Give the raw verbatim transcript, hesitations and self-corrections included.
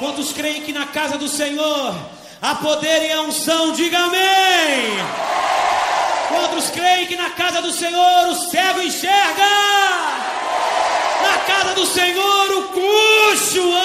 Quantos creem que na casa do Senhor há poder e a unção? Diga amém. Quantos creem que na casa do Senhor o cego enxerga? Na casa do Senhor o coxo